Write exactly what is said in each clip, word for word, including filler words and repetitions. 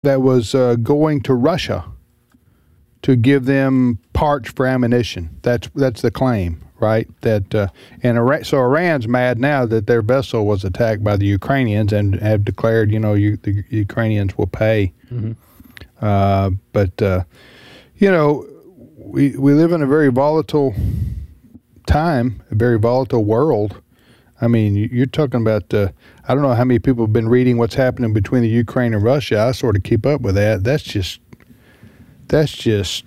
that was uh, going to Russia to give them parts for ammunition. That's that's the claim, right? That uh, and Iran, so Iran's mad now that their vessel was attacked by the Ukrainians and have declared, you know, you, the Ukrainians will pay. Mm-hmm. Uh, but uh, you know, we we live in a very volatile time, a very volatile world. I mean, you're talking about, uh, I don't know how many people have been reading what's happening between the Ukraine and Russia. I sort of keep up with that. That's just, that's just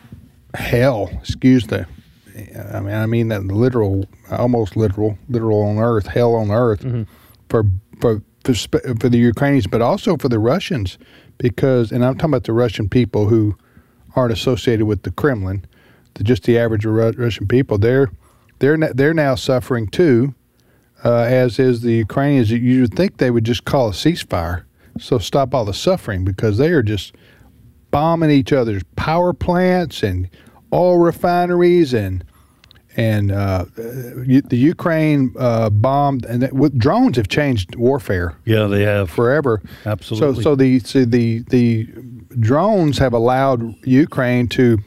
hell. Excuse the, I mean, I mean that literal, almost literal, literal on earth, hell on earth mm-hmm. for, for, for, for the Ukrainians, but also for the Russians because, and I'm talking about the Russian people who aren't associated with the Kremlin, the, just the average Russian people, they're, they're, they're now suffering too. Uh, as is the Ukrainians. You would think they would just call a ceasefire, so stop all the suffering, because they are just bombing each other's power plants and oil refineries, and and uh, the Ukraine uh, bombed, and with drones have changed warfare. Yeah, they have forever. Absolutely. So, so the so the the drones have allowed Ukraine to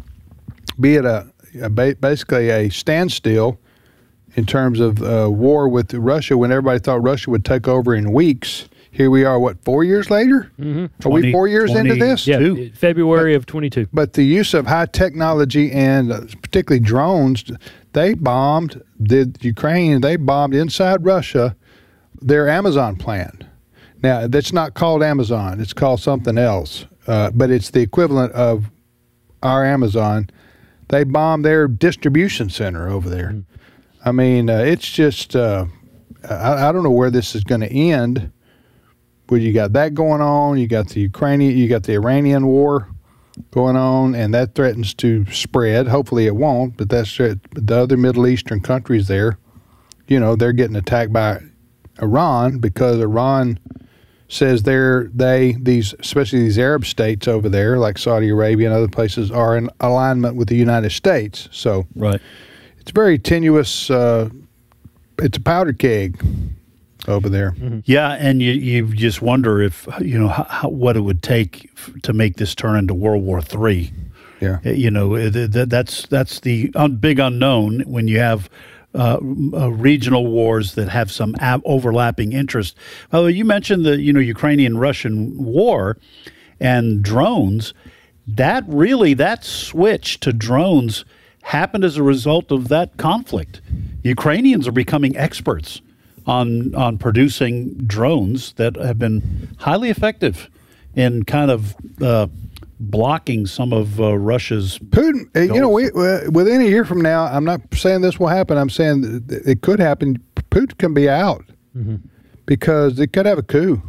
be at a, a basically a standstill in terms of uh, war with Russia, when everybody thought Russia would take over in weeks. Here we are, what, four years later? Mm-hmm. Are twenty, we four years into this? Yeah, two. February but, of twenty-two. But the use of high technology and uh, particularly drones, they bombed, the Ukraine, they bombed inside Russia their Amazon plant. Now, that's not called Amazon. It's called something else. Uh, but it's the equivalent of our Amazon. They bombed their distribution center over there. Mm-hmm. I mean, uh, it's just, uh, I, I don't know where this is going to end. But you got that going on. You got the Ukrainian, you got the Iranian war going on, and that threatens to spread. Hopefully it won't, but that's the other Middle Eastern countries there. You know, they're getting attacked by Iran because Iran says they're, they, these, especially these Arab states over there, like Saudi Arabia and other places, are in alignment with the United States. So, right. It's very tenuous. Uh, it's a powder keg over there. Mm-hmm. Yeah, and you you just wonder if, you know, how, what it would take to make this turn into World War Three. Yeah. You know, that's that's the big unknown when you have uh, uh, regional wars that have some ab- overlapping interest. Although you mentioned the, you know, Ukrainian-Russian war and drones, that really, that switch to drones happened as a result of that conflict. Ukrainians are becoming experts on on producing drones that have been highly effective in kind of uh, blocking some of uh, Russia's Putin. Uh, you know, we, uh, within a year from now, I'm not saying this will happen. I'm saying it could happen. Putin can be out mm-hmm. because they could have a coup,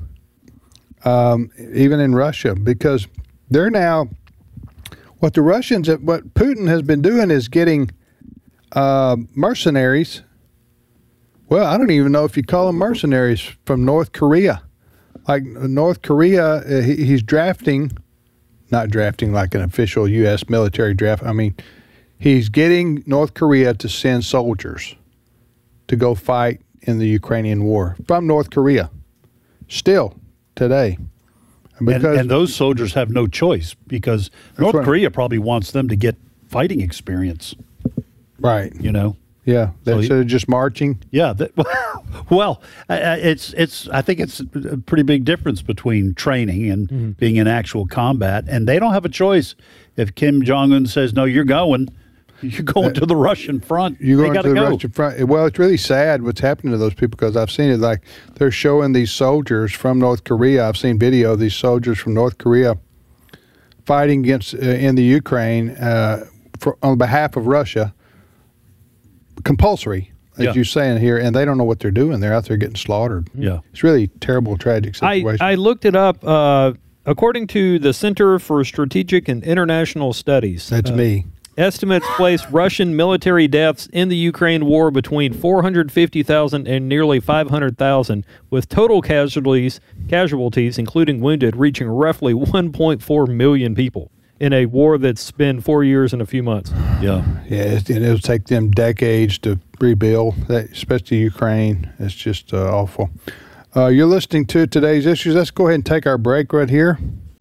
um, even in Russia, because they're now. What the Russians, what Putin has been doing is getting uh, mercenaries. Well, I don't even know if you call them mercenaries from North Korea. Like North Korea, uh, he, he's drafting, not drafting like an official U S military draft. I mean, he's getting North Korea to send soldiers to go fight in the Ukrainian war from North Korea. Still today. Because, and, and those soldiers have no choice because North right. Korea probably wants them to get fighting experience. Right. You know? Yeah. That's so, uh, just marching. Yeah. That, well, uh, it's, it's, I think it's a pretty big difference between training and mm-hmm. being in actual combat. And they don't have a choice. If Kim Jong-un says, no, you're going, you're going to the Russian front. You're going to the go. Russian front. Well, it's really sad what's happening to those people because I've seen it. Like they're showing these soldiers from North Korea. I've seen video of these soldiers from North Korea fighting against uh, in the Ukraine uh, for, on behalf of Russia. Compulsory, as yeah. you're saying here, and they don't know what they're doing. They're out there getting slaughtered. Yeah, it's really terrible, tragic situation. I, I looked it up. Uh, according to the Center for Strategic and International Studies, that's uh, me. Estimates place Russian military deaths in the Ukraine war between four hundred fifty thousand and nearly five hundred thousand, with total casualties, casualties, including wounded, reaching roughly one point four million people in a war that's been four years and a few months. Yeah. Yeah, and it'll take them decades to rebuild, that, especially Ukraine. It's just uh, awful. Uh, you're listening to today's issues. Let's go ahead and take our break right here.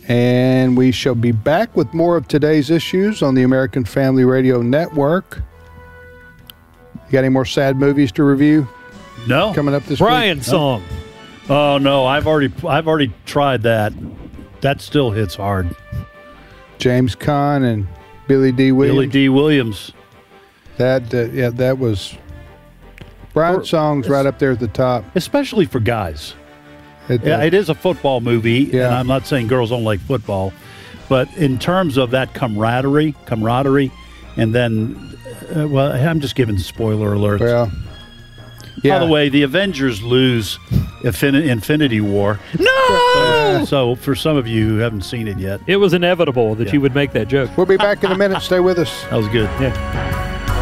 And we shall be back with more of today's issues on the American Family Radio Network. You got any more sad movies to review? No. Coming up this Brian week? song. Oh no, I've already I've already tried that. That still hits hard. James Caan and Billy D. Williams. Billy D. Williams. That uh, yeah, that was Brian's song's right up there at the top. Especially for guys. It, Yeah, uh, it is a football movie, Yeah. and I'm not saying girls don't like football, but in terms of that camaraderie, camaraderie, and then, uh, well, I'm just giving spoiler alerts. well, yeah. By the way, the Avengers lose Infin- Infinity War. No! So for some of you who haven't seen it yet, It was inevitable that Yeah. you would make that joke. We'll be back in a minute. Stay with us. that was good. Yeah.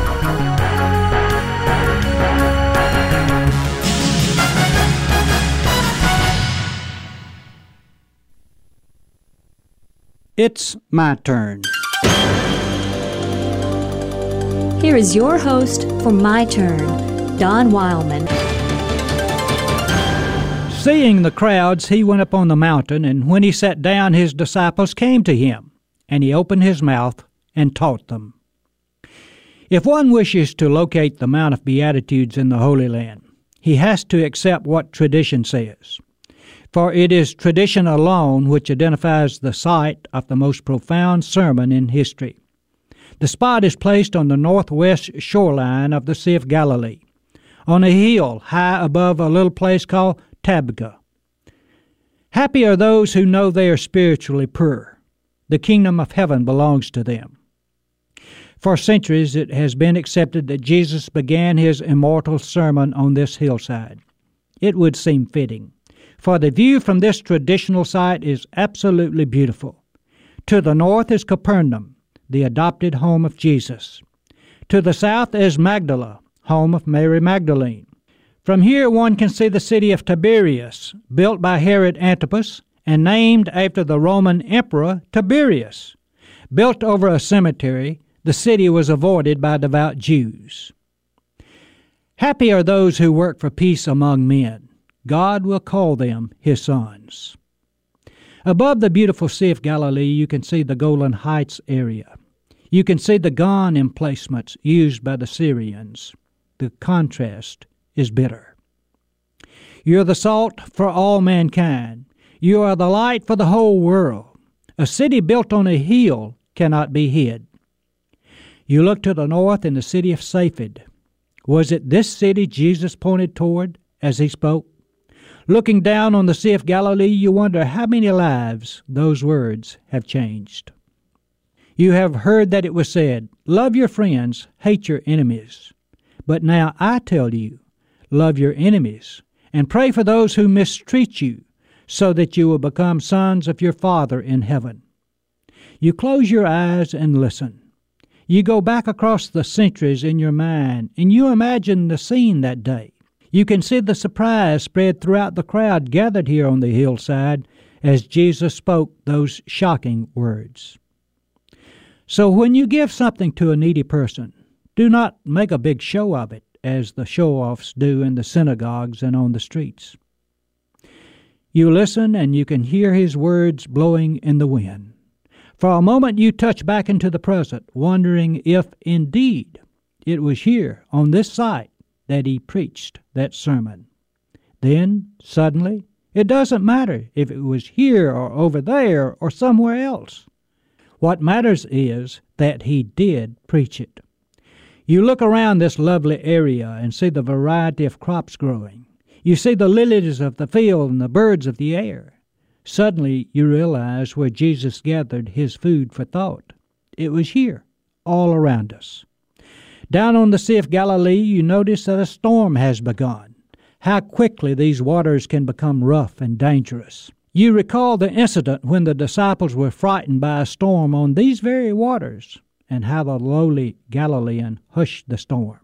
It's my turn. Here is your host for My Turn, Don Wildman. Seeing the crowds, he went up on the mountain, and when he sat down, his disciples came to him, and he opened his mouth and taught them. If one wishes to locate the Mount of Beatitudes in the Holy Land, he has to accept what tradition says. For it is tradition alone which identifies the site of the most profound sermon in history. The spot is placed on the northwest shoreline of the Sea of Galilee, on a hill high above a little place called Tabgha. Happy are those who know they are spiritually poor. The kingdom of heaven belongs to them. For centuries it has been accepted that Jesus began his immortal sermon on this hillside. It would seem fitting, for the view from this traditional site is absolutely beautiful. To the north is Capernaum, the adopted home of Jesus. To the south is Magdala, home of Mary Magdalene. From here one can see the city of Tiberias, built by Herod Antipas and named after the Roman emperor Tiberius. Built over a cemetery, the city was avoided by devout Jews. Happy are those who work for peace among men. God will call them his sons. Above the beautiful Sea of Galilee, you can see the Golan Heights area. You can see the Golan emplacements used by the Syrians. The contrast is bitter. You are the salt for all mankind. You are the light for the whole world. A city built on a hill cannot be hid. You look to the north in the city of Saphid. Was it this city Jesus pointed toward as he spoke? Looking down on the Sea of Galilee, you wonder how many lives those words have changed. You have heard that it was said, "Love your friends, hate your enemies." But now I tell you, love your enemies, and pray for those who mistreat you, so that you will become sons of your Father in heaven. You close your eyes and listen. You go back across the centuries in your mind, and you imagine the scene that day. You can see the surprise spread throughout the crowd gathered here on the hillside as Jesus spoke those shocking words. So when you give something to a needy person, do not make a big show of it, as the show-offs do in the synagogues and on the streets. You listen and you can hear his words blowing in the wind. For a moment you touch back into the present, wondering if indeed it was here on this site that he preached that sermon. Then, suddenly, it doesn't matter if it was here or over there or somewhere else. What matters is that he did preach it. You look around this lovely area and see the variety of crops growing. You see the lilies of the field and the birds of the air. Suddenly you realize where Jesus gathered his food for thought. It was here, all around us. Down on the Sea of Galilee, you notice that a storm has begun. How quickly these waters can become rough and dangerous. You recall the incident when the disciples were frightened by a storm on these very waters, and how the lowly Galilean hushed the storm.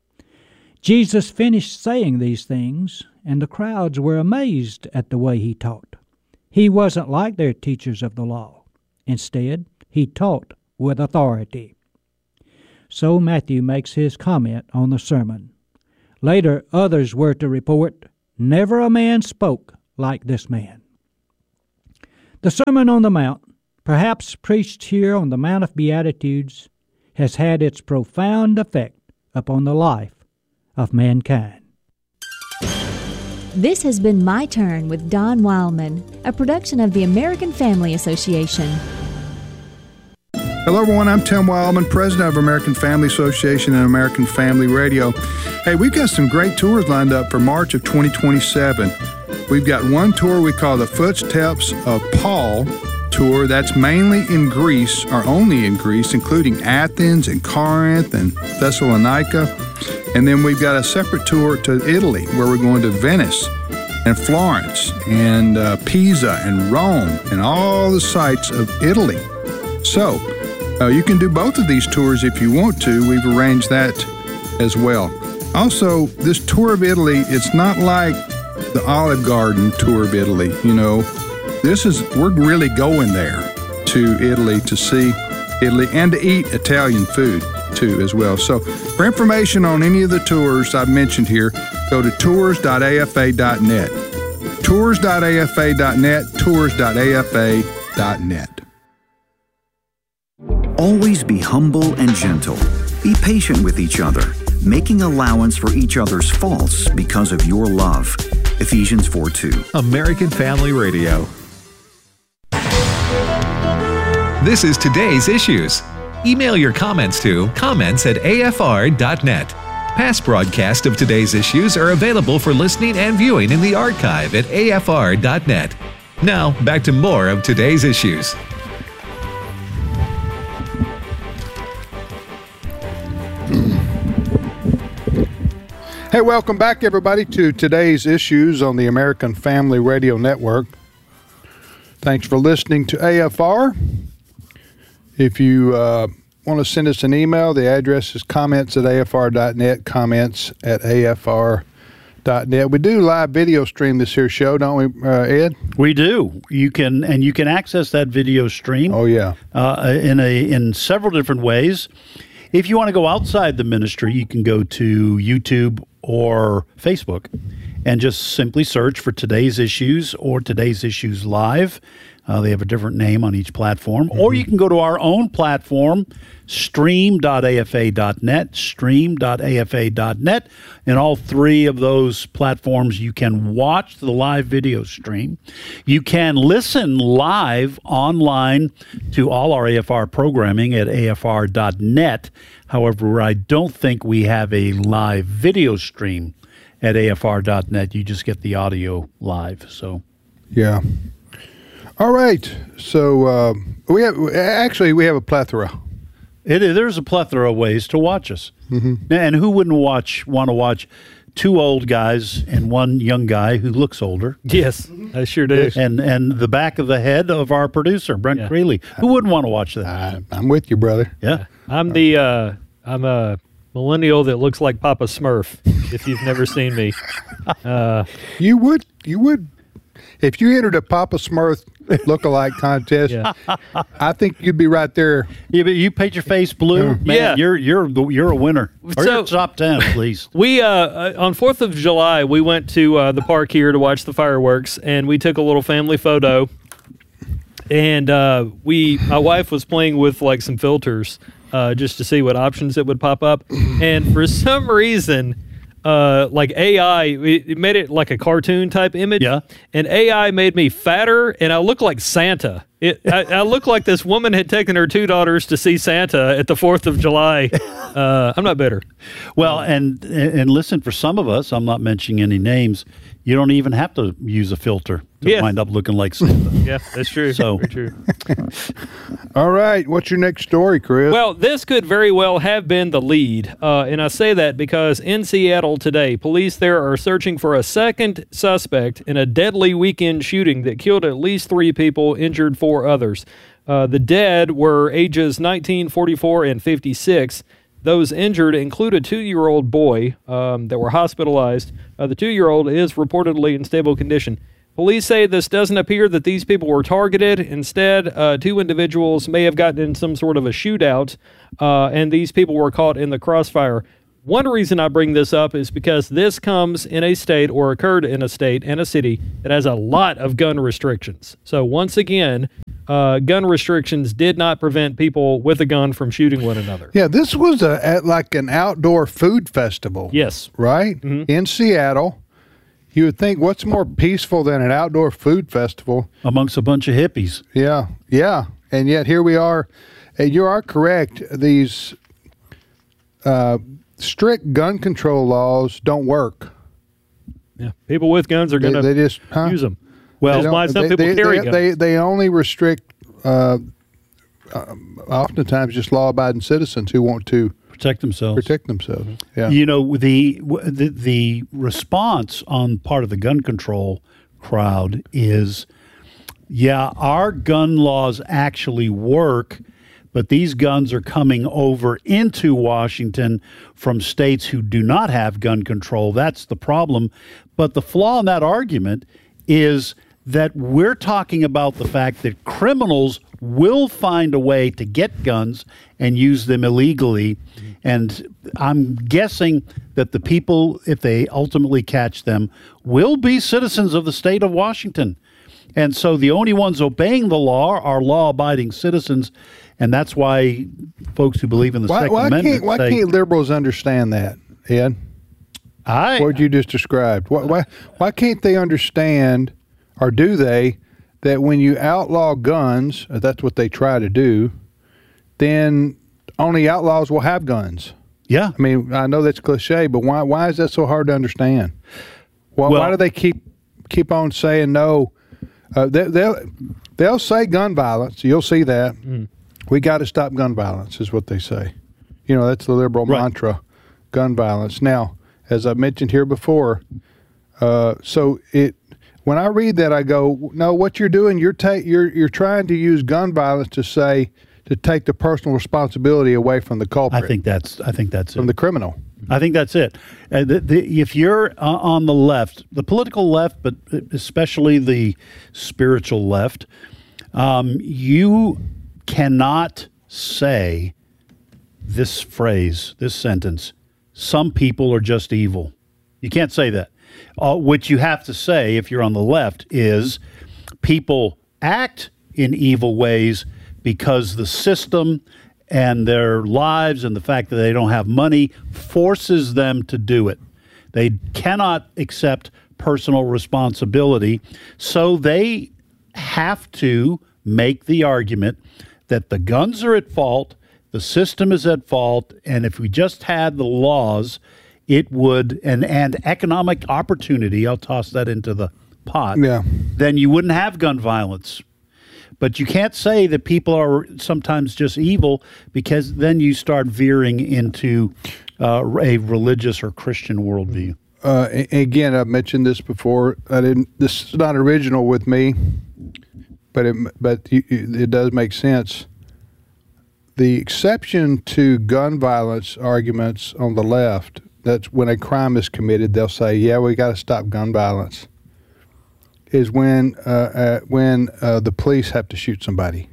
Jesus finished saying these things, and the crowds were amazed at the way he taught. He wasn't like their teachers of the law. Instead, he taught with authority. So Matthew makes his comment on the sermon. Later, others were to report, "Never a man spoke like this man." The Sermon on the Mount, perhaps preached here on the Mount of Beatitudes, has had its profound effect upon the life of mankind. This has been My Turn with Don Wildman, a production of the American Family Association. Hello, everyone. I'm Tim Wildman, president of American Family Association and American Family Radio. Hey, we've got some great tours lined up for March of twenty twenty-seven. We've got one tour we call the Footsteps of Paul tour. That's mainly in Greece, or only in Greece, including Athens and Corinth and Thessalonica. And then we've got a separate tour to Italy, where we're going to Venice and Florence and uh, Pisa and Rome and all the sites of Italy. So uh, you can do both of these tours if you want to. We've arranged that as well. Also, this tour of Italy, it's not like the Olive Garden tour of Italy. You know, this is, we're really going there to Italy to see Italy and to eat Italian food too as well. So for information on any of the tours I've mentioned here, go to tours dot a f a dot net. tours dot a f a dot net, tours dot a f a dot net. Always be humble and gentle. Be patient with each other, making allowance for each other's faults because of your love. Ephesians four two. American Family Radio. This is Today's Issues. Email your comments to comments at a f r dot net. Past broadcasts of Today's Issues are available for listening and viewing in the archive at a f r dot net. Now, back to more of Today's Issues. Hey, welcome back, everybody, to Today's Issues on the American Family Radio Network. Thanks for listening to A F R. If you uh, want to send us an email, the address is comments at a f r dot net, comments at a f r dot net. We do live video stream this here show, don't we, uh, Ed? We do. You can, and you can access that video stream. Oh, yeah. Uh, in a in several different ways. If you want to go outside the ministry, you can go to YouTube or Facebook and just simply search for Today's Issues or Today's Issues Live. Uh, they have a different name on each platform. Mm-hmm. Or you can go to our own platform, stream dot a f a dot net, stream dot a f a dot net. In all three of those platforms, you can watch the live video stream. You can listen live online to all our A F R programming at a f r dot net. However, I don't think we have a live video stream at a f r dot net. You just get the audio live. So, yeah. All right. So uh, we have actually we have a plethora. It is, there's a plethora of ways to watch us. Mm-hmm. And who wouldn't watch want to watch two old guys and one young guy who looks older? Yes, I sure do. And and the back of the head of our producer, Brent Yeah. Creeley. Who wouldn't want to watch that? I, I'm with you, brother. Yeah. I'm the uh, I'm a millennial that looks like Papa Smurf. If you've never seen me, uh, You would, you would, if you entered a Papa Smurf look-alike contest, yeah. I think you'd be right there. Yeah, but you paint your face blue, man. Yeah. You're you're the- you're a winner. Or So- you're top ten, please. We uh, uh, on Fourth of July, we went to uh, the park here to watch the fireworks, and we took a little family photo. And uh, we, my wife was playing with like some filters uh, just to see what options it would pop up, and for some reason, uh, like A I, it, it made it like a cartoon type image. Yeah. And A I made me fatter, and I look like Santa. It, I, I look like this woman had taken her two daughters to see Santa at the Fourth of July. Uh, I'm not bitter. Well, and and listen, for some of us, I'm not mentioning any names, you don't even have to use a filter to Yeah. wind up looking like Santa. Yeah, that's true. So- Very true. All right. What's your next story, Chris? Well, this could very well have been the lead. Uh, and I say that because in Seattle today, police there are searching for a second suspect in a deadly weekend shooting that killed at least three people, injured four others. Uh, the dead were ages nineteen, forty-four, and fifty-six. Those injured include a two-year-old boy um, that were hospitalized. Uh, the two-year-old is reportedly in stable condition. Police say this doesn't appear that these people were targeted. Instead, uh, two individuals may have gotten in some sort of a shootout, uh, and these people were caught in the crossfire. One reason I bring this up is because this comes in a state or occurred in a state and a city that has a lot of gun restrictions. So once again, uh, gun restrictions did not prevent people with a gun from shooting one another. Yeah, this was a, at like an outdoor food festival. Yes. Right? Mm-hmm. In Seattle. You would think, what's more peaceful than an outdoor food festival? Amongst a bunch of hippies. Yeah, yeah. And yet here we are. And you are correct. These uh, strict gun control laws don't work. Yeah, people with guns are going They, they to just huh? use them. Well, That's why some they, people they, carry they, guns. they, they only restrict uh, uh, oftentimes just law-abiding citizens who want to protect themselves. protect themselves. Yeah. You know, the, the the response on part of the gun control crowd is, yeah, our gun laws actually work, but these guns are coming over into Washington from states who do not have gun control. That's the problem. But the flaw in that argument is that we're talking about the fact that criminals will find a way to get guns and use them illegally. And I'm guessing that the people, if they ultimately catch them, will be citizens of the state of Washington. And so the only ones obeying the law are law-abiding citizens, and that's why folks who believe in the Why, Second why Amendment can't why say, can't liberals understand that, Ed? I, What you just described. Why, why why can't they understand, or do they, that when you outlaw guns, if that's what they try to do, then only outlaws will have guns. yeah, I mean, I know that's cliche, but why why is that so hard to understand? Why, Well- why do they keep keep on saying no? Uh, they, they'll they'll say gun violence. You'll see that. Mm. We got to stop gun violence, is what they say. You know, that's the liberal Right. mantra, gun violence. Now, as I mentioned here before, uh, so it when I read that, I go, no, what you're doing, you're ta- you're you're trying to use gun violence to say to take the personal responsibility away from the culprit, I think that's I think that's from it. the criminal. I think that's it. Uh, the, the, if you're uh, on the left, the political left, but especially the spiritual left, um, you cannot say this phrase, this sentence, some people are just evil. You can't say that. Uh, what you have to say, if you're on the left, is people act in evil ways because the system and their lives and the fact that they don't have money forces them to do it. They cannot accept personal responsibility, so they have to make the argument that the guns are at fault, the system is at fault, and if we just had the laws, it would, and, and economic opportunity, I'll toss that into the pot, Yeah. then you wouldn't have gun violence. But you can't say that people are sometimes just evil, because then you start veering into uh, a religious or Christian worldview. Uh, a- again, I've mentioned this before. I didn't. This is not original with me, but it but you, it does make sense. The exception to gun violence arguments on the left, that's when a crime is committed, they'll say, "Yeah, we got to stop gun violence." Is when uh, uh, when uh, the police have to shoot somebody.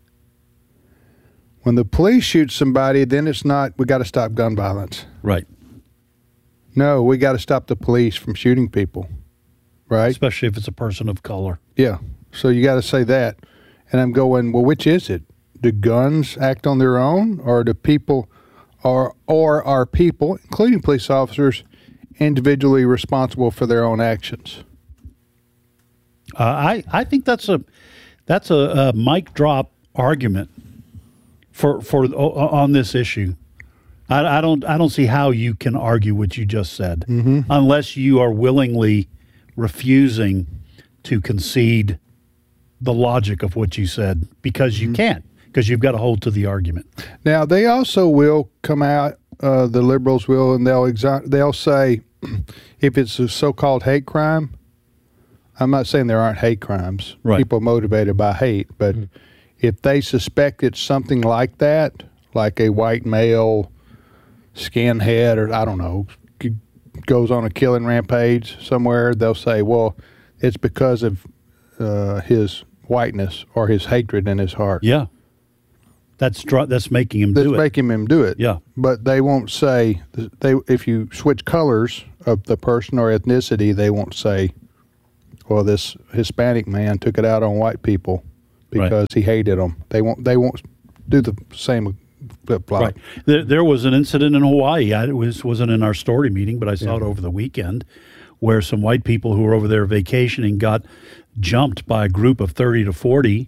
When the police shoot somebody, then it's not, we got to stop gun violence. Right. No, we got to stop the police from shooting people, right? Especially if it's a person of color. Yeah. So you got to say that. And I'm going, well, which is it? Do guns act on their own, or do people, or or are people, including police officers, individually responsible for their own actions? Uh, I, I think that's a that's a, a mic drop argument for for o- on this issue. I, I don't I don't see how you can argue what you just said unless you are willingly refusing to concede the logic of what you said, because you can't, because you've got to hold to the argument. Now, they also will come out, uh, the liberals will, and they'll exo- they'll say if it's a so-called hate crime. I'm not saying there aren't hate crimes, Right. people motivated by hate, but if they suspect it's something like that, like a white male skinhead, or I don't know, g- goes on a killing rampage somewhere, they'll say, well, it's because of uh, his whiteness or his hatred in his heart. Yeah. That's dr- that's making him that's do it. making him do it. Yeah. But they won't say they if you switch colors of the person or ethnicity, they won't say, well, this Hispanic man took it out on white people because Right. he hated them. They won't they won't do the same flip flop. Right. There, there was an incident in Hawaii. I, it was, wasn't in our story meeting, but I saw Yeah. it over the weekend, where some white people who were over there vacationing got jumped by a group of thirty to forty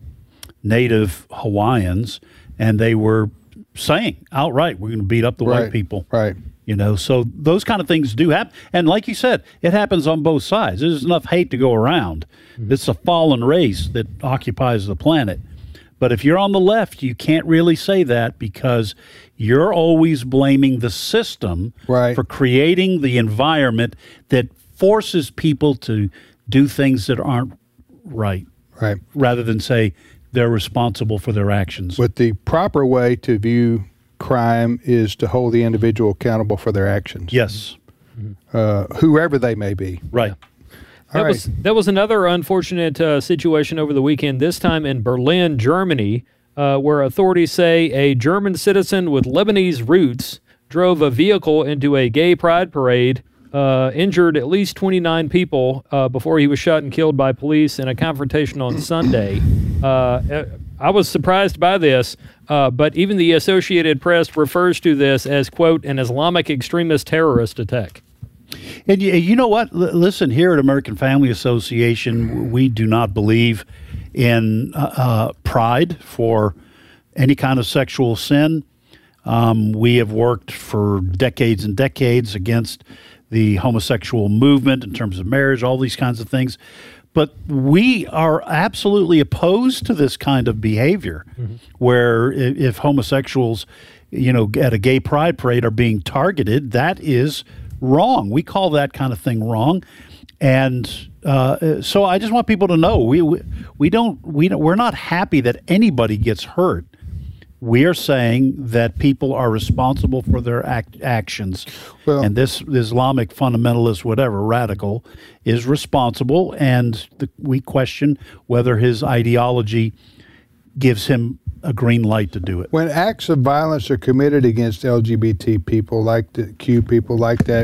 native Hawaiians, and they were saying outright, we're going to beat up the Right. white people. Right. You know, so those kind of things do happen. And like you said, it happens on both sides. There's enough hate to go around. Mm-hmm. It's a fallen race that occupies the planet. But if you're on the left, you can't really say that because you're always blaming the system Right. for creating the environment that forces people to do things that aren't right, Right. rather than say they're responsible for their actions. But the proper way to view crime is to hold the individual accountable for their actions. Yes, Uh, whoever they may be. right. That All right. was that was another unfortunate uh, situation over the weekend. This time in Berlin, Germany, uh, where authorities say a German citizen with Lebanese roots drove a vehicle into a gay pride parade, uh, injured at least twenty-nine people uh, before he was shot and killed by police in a confrontation on Sunday. Uh, I was surprised by this, uh, but even the Associated Press refers to this as, quote, an Islamic extremist terrorist attack. And you, you know what? L- listen, here at American Family Association, we do not believe in uh, uh, pride for any kind of sexual sin. Um, we have worked for decades and decades against the homosexual movement in terms of marriage, all these kinds of things. But we are absolutely opposed to this kind of behavior, mm-hmm. where if, if homosexuals, you know, at a gay pride parade are being targeted, that is wrong. We call that kind of thing wrong, and uh, so I just want people to know we we, we don't we don't, we're not happy that anybody gets hurt. We are saying that people are responsible for their act, actions, Well- and this Islamic fundamentalist, whatever radical, is responsible, and the, we question whether his ideology gives him a green light to do it. When acts of violence are committed against L G B T people, like the Q people, like that,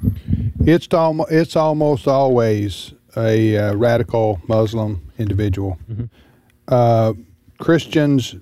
it's almost it's almost always a uh, radical Muslim individual. Mm-hmm. Uh, Christians,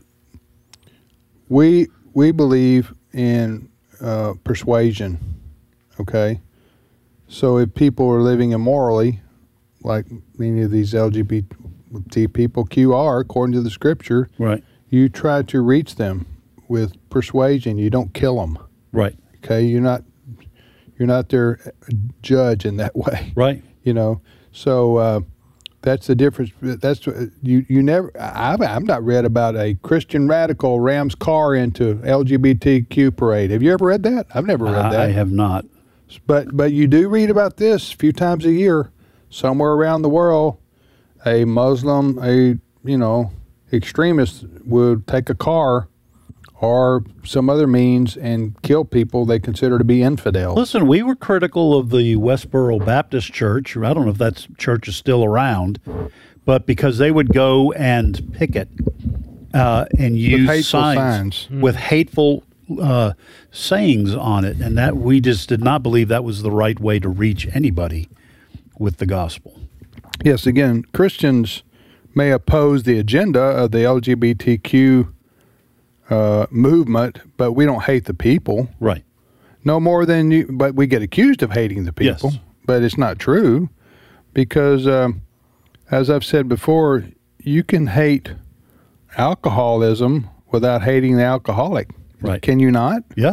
we we believe in uh, persuasion. Okay, so if people are living immorally, like many of these L G B T people, Q are according to the Scripture, Right. you try to reach them with persuasion. You don't kill them. Right. Okay, you're not you're not their judge in that way. Right. You know, so uh, that's the difference. That's you. You never. I've I've not read about a Christian radical rams car into L G B T Q parade. Have you ever read that? I've never read I, that. I have not. But but you do read about this a few times a year, somewhere around the world. A Muslim, a you know, extremist would take a car or some other means and kill people they consider to be infidels. Listen, we were critical of the Westboro Baptist Church. I don't know if that church is still around, but because they would go and picket uh, and use hateful signs, signs. with hateful uh, sayings on it, and that we just did not believe that was the right way to reach anybody with the gospel. Yes, again, Christians may oppose the agenda of the L G B T Q uh, movement, but we don't hate the people. Right. No more than you, but we get accused of hating the people. Yes. But it's not true because, um, as I've said before, you can hate alcoholism without hating the alcoholic. Right. Can you not? Yeah.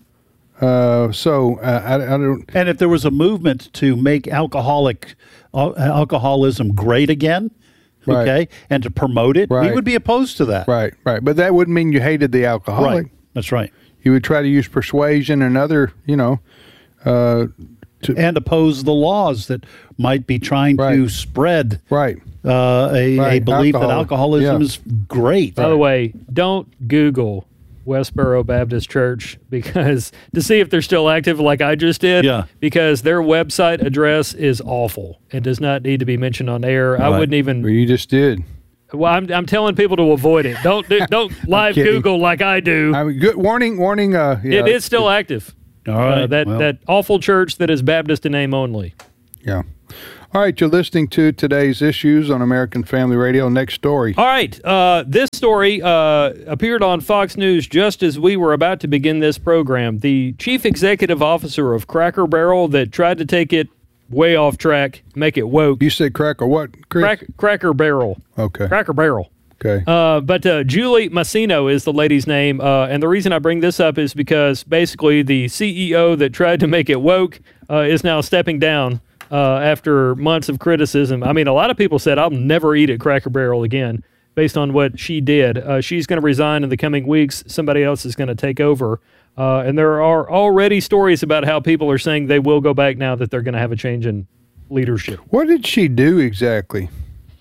Uh, so uh, I, I don't. And if there was a movement to make alcoholic uh, alcoholism great again, Right. okay, and to promote it, we Right. would be opposed to that. Right, right. But that wouldn't mean you hated the alcoholic. Right. That's right. You would try to use persuasion and other, you know, uh, to, And oppose the laws that might be trying to Right. spread right. uh, a, a Right. belief that Alcohol. alcoholism Yeah. is great. By the way, don't Google Westboro Baptist Church because to see if they're still active like I just did, Yeah. because their website address is awful and does not need to be mentioned on air. I Right. wouldn't even Well, you just did. Well, I'm I'm telling people to avoid it. Don't do, don't live kidding. Google like I do. I mean, good warning, warning. Uh, yeah, It is still active. All right. Uh, that well. that awful church that is Baptist in name only. Yeah. All right, you're listening to Today's Issues on American Family Radio. Next story. All right. Uh, this story uh, appeared on Fox News just as we were about to begin this program. The chief executive officer of Cracker Barrel that tried to take it way off track, make it woke. You said cracker what, Chris? Crack, Cracker Barrel. Okay. Cracker Barrel. Okay. Uh, but uh, Julie Massino is the lady's name. Uh, and the reason I bring this up is because basically the C E O that tried to make it woke uh, is now stepping down. Uh, after months of criticism. I mean, a lot of people said, I'll never eat at Cracker Barrel again based on what she did. Uh, she's going to resign in the coming weeks. Somebody else is going to take over. Uh, and there are already stories about how people are saying they will go back now that they're going to have a change in leadership. What did she do exactly?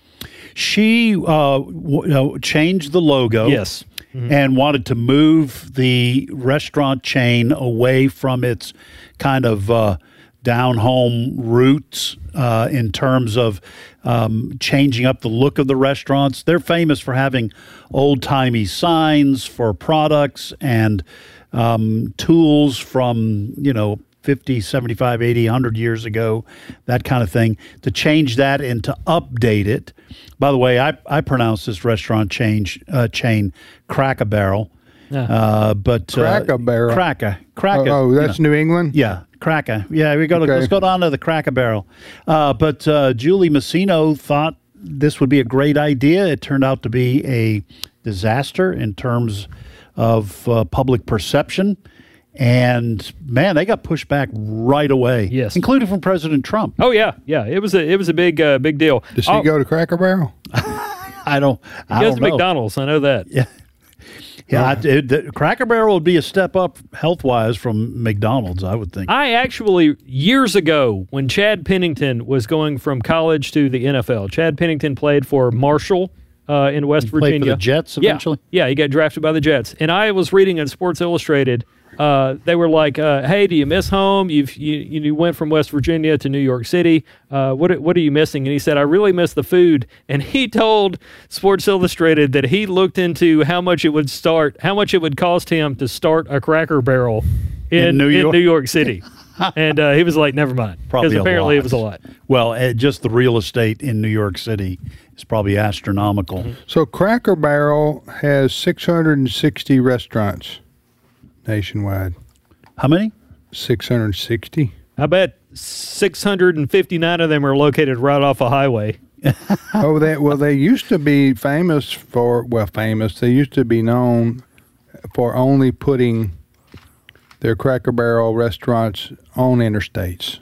She uh, w- you know, changed the logo. Yes. Mm-hmm. And wanted to move the restaurant chain away from its kind of uh, down-home roots uh, in terms of um, changing up the look of the restaurants. They're famous for having old-timey signs for products and um, tools from, you know, fifty, seventy-five, eighty, one hundred years ago, that kind of thing. To change that and to update it. By the way, I, I pronounce this restaurant change, uh, chain Cracker Barrel. Yeah. Uh, but uh, Cracker Barrel. Cracker. Cracker. Oh, oh that's you know. New England? Yeah, Cracker. Yeah, we go to, Okay. let's go down to the Cracker Barrel. Uh, but uh, Julie Massino thought this would be a great idea. It turned out to be a disaster in terms of uh, public perception. And man, they got pushed back right away. Yes. Including from President Trump. Oh, yeah. Yeah. It was a it was a big uh, big deal. Does she Oh, go to Cracker Barrel? I don't, he I goes don't to know. McDonald's. I know that. Yeah. Yeah, I, it, the, Cracker Barrel would be a step up health-wise from McDonald's, I would think. I actually, years ago, when Chad Pennington was going from college to the N F L, Chad Pennington played for Marshall uh, in West He played Virginia. for the Jets Yeah. eventually? Yeah, he got drafted by the Jets. And I was reading in Sports Illustrated, uh, they were like, uh, hey, do you miss home? You've, you you went from West Virginia to New York City. Uh, what what are you missing? And he said, I really miss the food. And he told Sports Illustrated that he looked into how much it would start, how much it would cost him to start a Cracker Barrel in, In New in York? New York City. And uh, he was like, never mind. Probably Because a apparently lot. it was a lot. Well, uh, just the real estate in New York City is probably astronomical. Mm-hmm. So Cracker Barrel has six hundred sixty restaurants nationwide. How many? six hundred sixty? I bet six hundred fifty-nine of them are located right off a highway. Oh, they, well, they used to be famous for, well, famous. They used to be known for only putting their Cracker Barrel restaurants on interstates.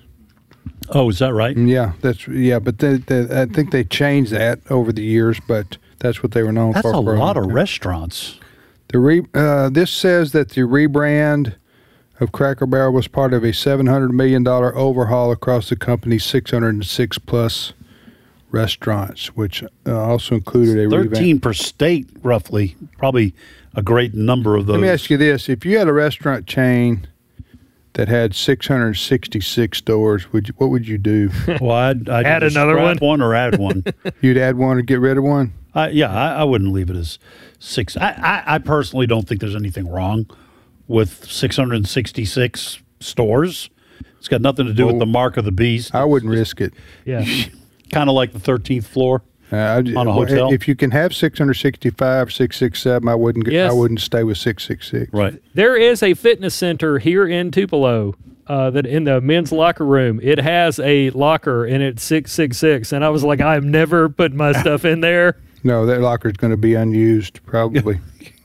Oh, is that right? Yeah, that's yeah, but they, they, I think they changed that over the years, but that's what they were known That's for. a for lot long of time. restaurants. The re, uh, this says that the rebrand of Cracker Barrel was part of a seven hundred million dollars overhaul across the company's six hundred six plus restaurants, which uh, also included a thirteen revamp. per state, roughly. Probably a great number of those. Let me ask you this: if you had a restaurant chain that had six hundred sixty-six stores, would you, what would you do? Well, I'd, I'd Add either another scrap one? or add one. You'd add one or get rid of one? I, yeah, I, I wouldn't leave it as six. I, I, I personally don't think there's anything wrong with six hundred sixty-six stores. It's got nothing to do with Well, the mark of the beast. I wouldn't risk it. Yeah. Kind of like the thirteenth floor. Uh, I'd- On a hotel? If you can have six hundred sixty-five, six sixty-seven, I wouldn't. Get, Yes. I wouldn't stay with six sixty-six. Right. There is a fitness center here in Tupelo uh, that in the men's locker room, it has a locker and it's six six six. And I was like, I'm never putting my stuff in there. No, that locker's going to be unused probably.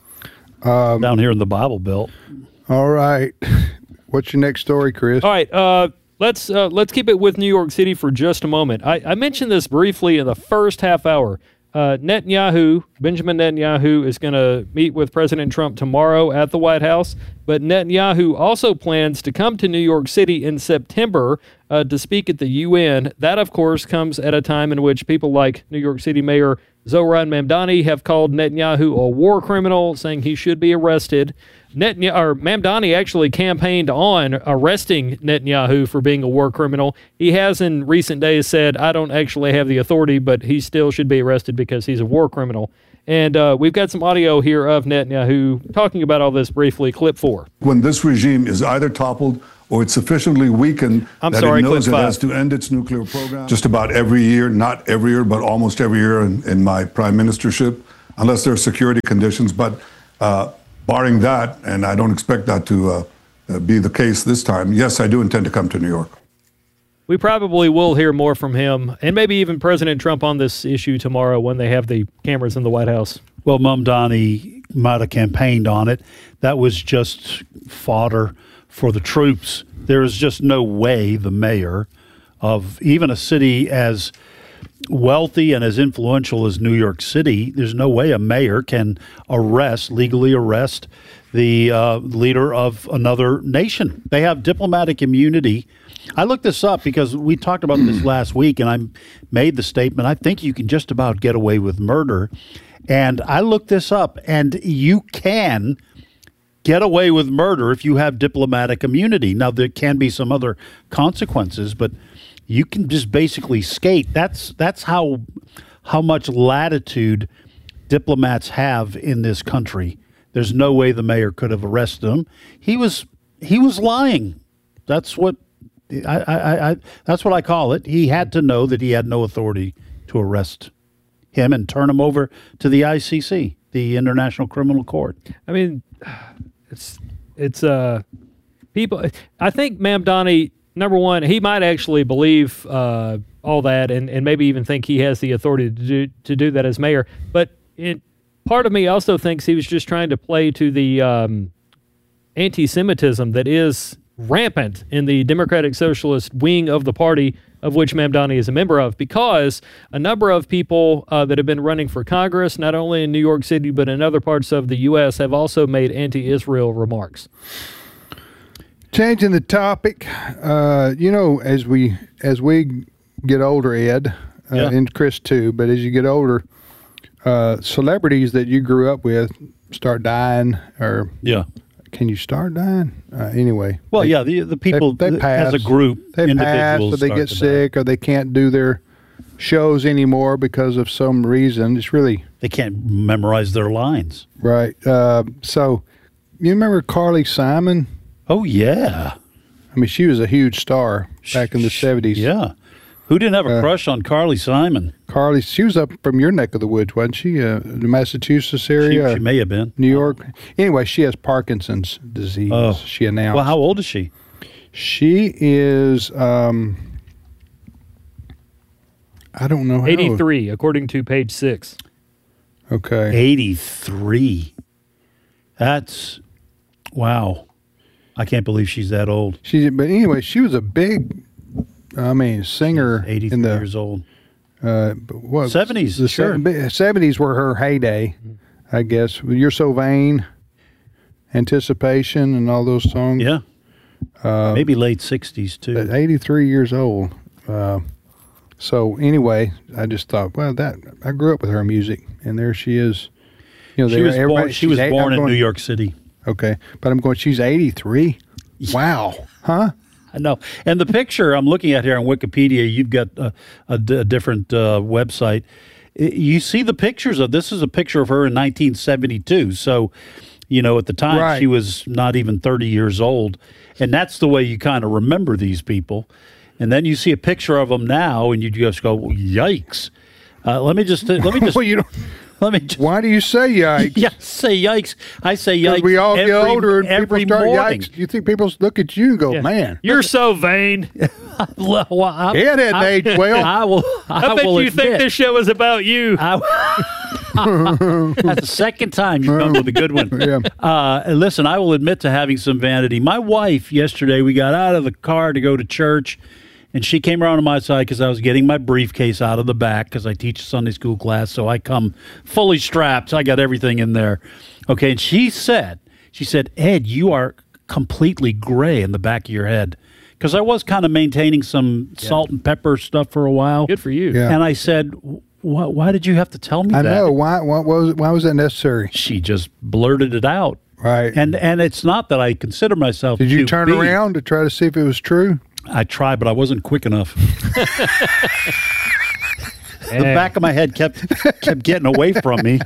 Down here in the Bible Belt. All right. What's your next story, Chris? All right, uh, let's uh, let's keep it with New York City for just a moment. I, I mentioned this briefly in the first half hour. Uh, Netanyahu, Benjamin Netanyahu, is going to meet with President Trump tomorrow at the White House. But Netanyahu also plans to come to New York City in September uh, to speak at the U N. That, of course, comes at a time in which people like New York City Mayor Zohran Mamdani have called Netanyahu a war criminal, saying he should be arrested. Netanyahu, or Mamdani actually campaigned on arresting Netanyahu for being a war criminal. He has in recent days said, I don't actually have the authority, but he still should be arrested because he's a war criminal. And uh, we've got some audio here of Netanyahu talking about all this briefly. Clip four. When this regime is either toppled or it's sufficiently weakened I'm that sorry, it knows clip it five. has to end its nuclear program, just about every year, not every year, but almost every year in, in my prime ministership, unless there are security conditions. But uh, barring that, and I don't expect that to uh, uh, be the case this time, yes, I do intend to come to New York. We probably will hear more from him and maybe even President Trump on this issue tomorrow when they have the cameras in the White House. Well, Mamdani might have campaigned on it. That was just fodder for the troops. There is just no way the mayor of even a city as wealthy and as influential as New York City, there's no way a mayor can arrest, legally arrest the uh, leader of another nation. They have diplomatic immunity. I looked this up because we talked about this last week, and I made the statement, I think you can just about get away with murder. And I looked this up, and you can get away with murder if you have diplomatic immunity. Now, there can be some other consequences, but you can just basically skate. That's that's how how much latitude diplomats have in this country. There's no way the mayor could have arrested him. He was he was lying. That's what I, I, I that's what I call it. He had to know that he had no authority to arrest him and turn him over to the I C C, the International Criminal Court. I mean, it's it's uh people. I think Mamdani, number one, he might actually believe uh, all that, and, and maybe even think he has the authority to do to do that as mayor. But it, part of me also thinks he was just trying to play to the um, anti-Semitism that is rampant in the Democratic Socialist wing of the party, of which Mamdani is a member of, because a number of people uh, that have been running for Congress, not only in New York City but in other parts of the U S, have also made anti-Israel remarks. Changing the topic, uh, you know, as we as we get older, Ed, uh, Yeah. and Chris too, but as you get older, uh, celebrities that you grew up with start dying, or Yeah. can you start dying? Uh, anyway. Well, they, yeah, the the people they, they pass, as a group, they pass, individuals or they start get to sick, die. or they can't do their shows anymore because of some reason. It's really They can't memorize their lines. right. Uh, so, you remember Carly Simon? Oh, yeah. I mean, she was a huge star back in the seventies. Yeah. Who didn't have a Uh, crush on Carly Simon? Carly, she was up from your neck of the woods, wasn't she? Uh, the Massachusetts She, area, she may have been. New York. Anyway, she has Parkinson's disease. Oh. She announced. Well, how old is she? She is, um, I don't know how. eighty-three, according to page six. Okay. eighty-three. That's, wow. I can't believe she's that old. She, but anyway, she was a big, I mean, singer eighty-three in the years old. uh, what seventies, The sure. seventies were her heyday, I guess. You're So Vain, Anticipation, and all those songs. Yeah. Uh, Maybe late sixties, too. At eighty-three years old. Uh, so anyway, I just thought, well, that I grew up with her music, and there she is. You know, she there- was born, everybody- she was she's eight- born I'm in going- New York City. Okay, but I'm going. She's eighty-three. Wow, huh? I know. And the picture I'm looking at here on Wikipedia, you've got a, a d- a different uh, website. I- You see the pictures of this is a picture of her in nineteen seventy-two. So, you know, at the time Right. she was not even thirty years old. And that's the way you kind of remember these people. And then you see a picture of them now and you just go, yikes. Uh, let me just, let me just, Well, you don't. let me just. Why do you say yikes? Yeah, say yikes. I say Because yikes. we all every, get older and people every start morning. yikes. You think people look at you and go, man, You're so vain. Well, I, yeah, that I- age well. I will. I, I bet will you think admit, this show is about you. I, that's the second time you've come with a good one. Yeah. Uh, and listen, I will admit to having some vanity. My wife, yesterday, we got out of the car to go to church, and she came around to my side because I was getting my briefcase out of the back because I teach a Sunday school class, so I come fully strapped. I got everything in there. Okay, and she said, she said, Ed, you are completely gray in the back of your head because I was kind of maintaining some yeah. salt and pepper stuff for a while. Good for you. Yeah. And I said, why, why did you have to tell me I that? I know. Why, why, was, why was that necessary? She just blurted it out. Right. And and it's not that I consider myself Did you Q B. turn around to try to see if it was true? I tried, but I wasn't quick enough. The back of my head kept kept getting away from me.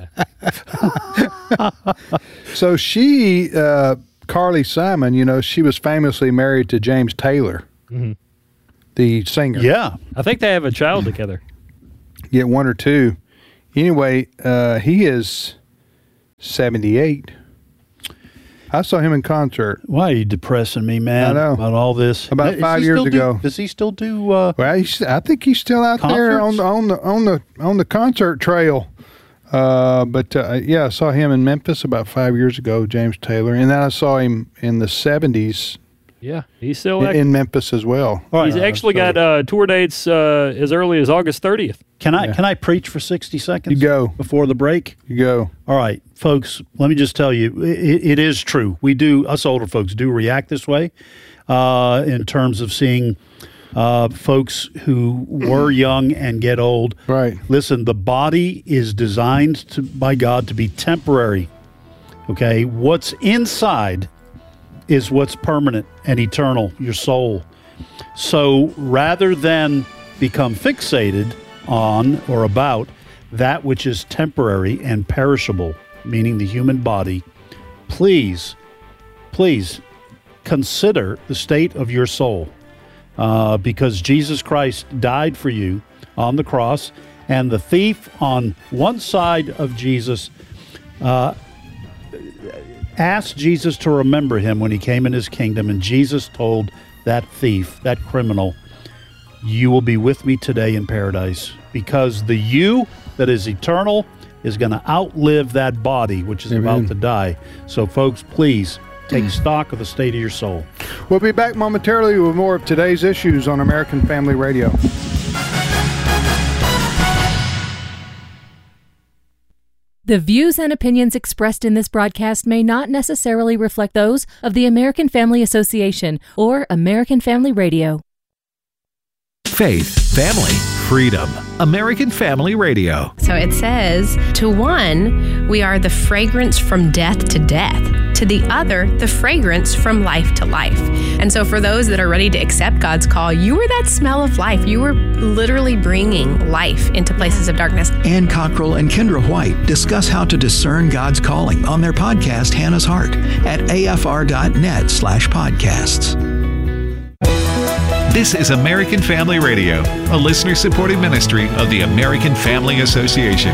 So she, uh, Carly Simon, you know, she was famously married to James Taylor, mm-hmm. the singer. Yeah. I think they have a child together. Yeah, one or two. Anyway, uh, he is seventy-eight. I saw him in concert. Why are you depressing me, man? I know. About all this. About Is five he years still ago. Do, does he still do? Uh, well, he's, I think he's still out there on the on the on the on the concert trail. Uh, but uh, yeah, I saw him in Memphis about five years ago, James Taylor, and then I saw him in the seventies. Yeah, he's still in, act- in Memphis as well. Right. He's uh, actually so. got uh, tour dates uh, as early as August thirtieth. Can I yeah. can I preach for sixty seconds? You go before the break. You go. All right, folks. Let me just tell you, it, it is true. We do, us older folks, do react this way uh, in terms of seeing uh, folks who were young and get old. Right. Listen, the body is designed to, by God to be temporary. Okay, what's inside is what's permanent and eternal, your soul. So rather than become fixated on or about that which is temporary and perishable, meaning the human body, please, please consider the state of your soul, uh, because Jesus Christ died for you on the cross, and the thief on one side of Jesus uh, asked Jesus to remember him when he came in his kingdom, and Jesus told that thief, that criminal, you will be with me today in paradise, because the you that is eternal is going to outlive that body which is Amen. About to die. So folks, please take stock of the state of your soul. We'll be back momentarily with more of today's issues on American Family Radio. The views and opinions expressed in this broadcast may not necessarily reflect those of the American Family Association or American Family Radio. Faith, family, freedom. American Family Radio. So it says, to one, we are the fragrance from death to death. To the other, the fragrance from life to life. And so for those that are ready to accept God's call, you are that smell of life. You are literally bringing life into places of darkness. Ann Cockrell and Kendra White discuss how to discern God's calling on their podcast, Hannah's Heart, at afr.net slash podcasts. This is American Family Radio, a listener-supported ministry of the American Family Association.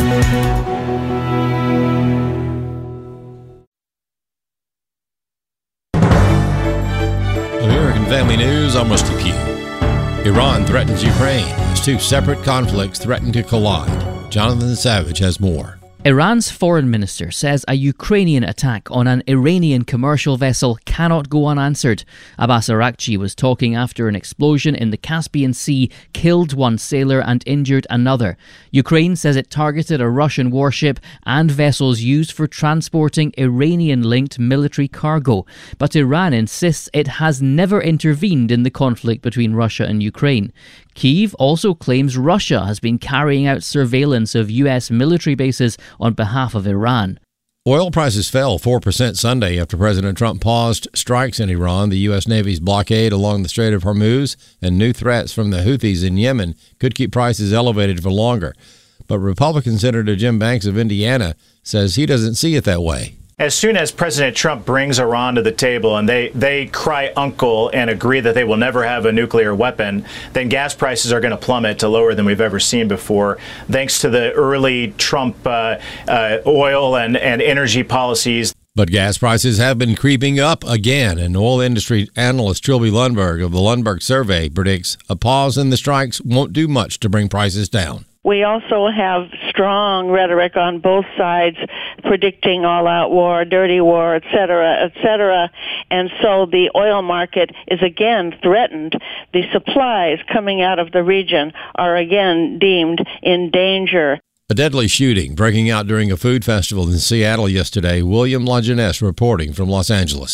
American Family News, I'm Rusty Pugh. Iran threatens Ukraine as two separate conflicts threaten to collide. Jonathan Savage has more. Iran's foreign minister says a Ukrainian attack on an Iranian commercial vessel cannot go unanswered. Abbas Araghchi was talking after an explosion in the Caspian Sea killed one sailor and injured another. Ukraine says it targeted a Russian warship and vessels used for transporting Iranian-linked military cargo. But Iran insists it has never intervened in the conflict between Russia and Ukraine. Kyiv also claims Russia has been carrying out surveillance of U S military bases on behalf of Iran. Oil prices fell four percent Sunday after President Trump paused strikes in Iran, the U S Navy's blockade along the Strait of Hormuz, and new threats from the Houthis in Yemen could keep prices elevated for longer. But Republican Senator Jim Banks of Indiana says he doesn't see it that way. As soon as President Trump brings Iran to the table and they, they cry uncle and agree that they will never have a nuclear weapon, then gas prices are going to plummet to lower than we've ever seen before, thanks to the early Trump uh, uh, oil and, and energy policies. But gas prices have been creeping up again, and oil industry analyst Trilby Lundberg of the Lundberg Survey predicts a pause in the strikes won't do much to bring prices down. We also have strong rhetoric on both sides predicting all-out war, dirty war, et cetera, et cetera. And so the oil market is again threatened. The supplies coming out of the region are again deemed in danger. A deadly shooting breaking out during a food festival in Seattle yesterday. William Lajeunesse reporting from Los Angeles.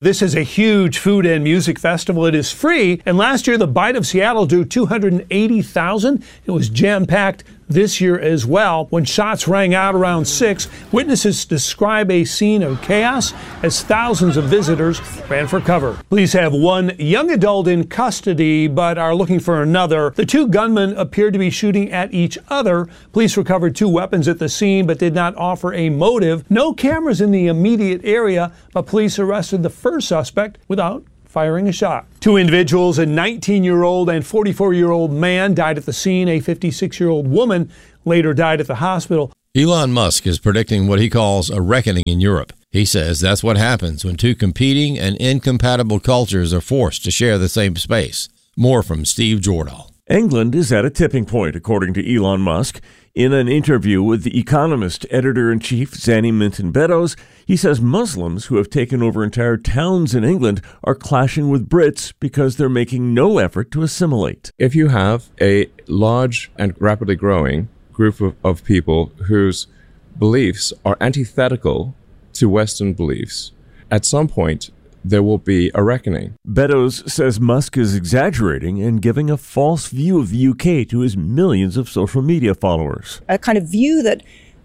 This is a huge food and music festival. It is free, and last year the Bite of Seattle drew two hundred eighty thousand. It was jam-packed this year as well. When shots rang out around six, witnesses describe a scene of chaos as thousands of visitors ran for cover. Police have one young adult in custody, but are looking for another. The two gunmen appeared to be shooting at each other. Police recovered two weapons at the scene, but did not offer a motive. No cameras in the immediate area, but police arrested the first suspect without firing a shot. Two individuals, a nineteen-year-old and forty-four-year-old man, died at the scene. A fifty-six-year-old woman later died at the hospital. Elon Musk is predicting what he calls a reckoning in Europe. He says that's what happens when two competing and incompatible cultures are forced to share the same space. More from Steve Jordahl. England is at a tipping point, according to Elon Musk. In an interview with The Economist editor-in-chief Zanny Minton-Beddoes, he says Muslims who have taken over entire towns in England are clashing with Brits because they're making no effort to assimilate. If you have a large and rapidly growing group of, of people whose beliefs are antithetical to Western beliefs, at some point there will be a reckoning. Beddoes says Musk is exaggerating and giving a false view of the U K to his millions of social media followers. A kind of view that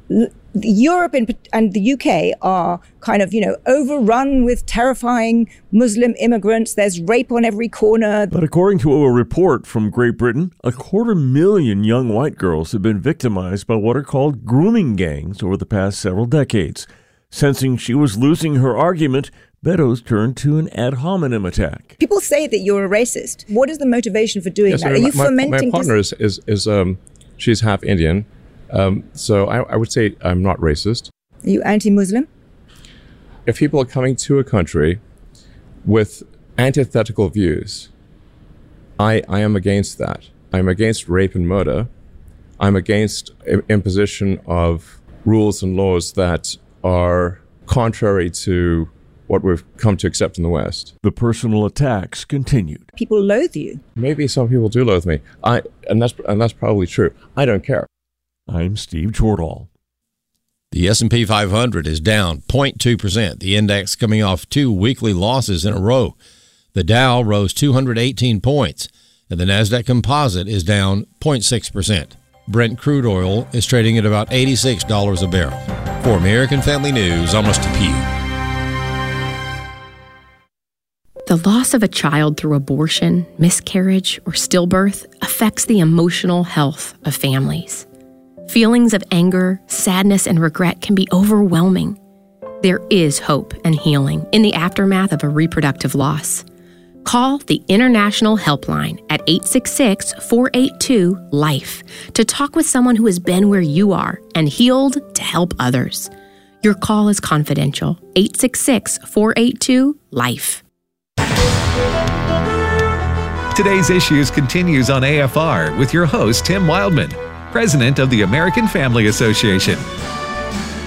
Europe and the U K are kind of, you know, overrun with terrifying Muslim immigrants. There's rape on every corner. But according to a report from Great Britain, a quarter million young white girls have been victimized by what are called grooming gangs over the past several decades. Sensing she was losing her argument, Beddoes turned to an ad hominem attack. People say that you're a racist. What is the motivation for doing yes, that? I Are mean, you my, fomenting... My partner is, is, is um, she's half Indian, um, so I, I would say I'm not racist. Are you anti-Muslim? If people are coming to a country with antithetical views, I, I am against that. I'm against rape and murder. I'm against imposition of rules and laws that are contrary to what we've come to accept in the West. The personal attacks continued. People loathe you. Maybe some people do loathe me. I and that's and that's probably true. I don't care. I'm Steve Jordahl. The S and P five hundred is down zero point two percent. The index coming off two weekly losses in a row. The Dow rose two hundred eighteen points, and the Nasdaq Composite is down zero point six percent. Brent crude oil is trading at about eighty-six dollars a barrel. For American Family News, I'm Rusty Pugh. The loss of a child through abortion, miscarriage, or stillbirth affects the emotional health of families. Feelings of anger, sadness, and regret can be overwhelming. There is hope and healing in the aftermath of a reproductive loss. Call the International Helpline at eight six six, four eight two, LIFE to talk with someone who has been where you are and healed to help others. Your call is confidential. eight six six, four eight two, LIFE. Today's Issues continues on A F R with your host, Tim Wildman, president of the American Family Association.